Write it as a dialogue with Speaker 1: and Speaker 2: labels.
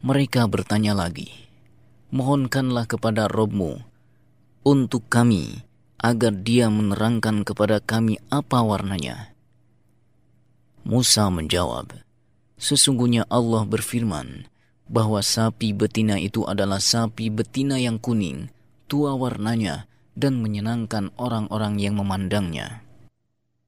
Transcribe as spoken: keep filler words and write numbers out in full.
Speaker 1: Mereka bertanya lagi, mohonkanlah kepada Rabb-Mu untuk kami agar dia menerangkan kepada kami apa warnanya. Musa menjawab, sesungguhnya Allah berfirman bahwa sapi betina itu adalah sapi betina yang kuning, tua warnanya, dan menyenangkan orang-orang yang memandangnya.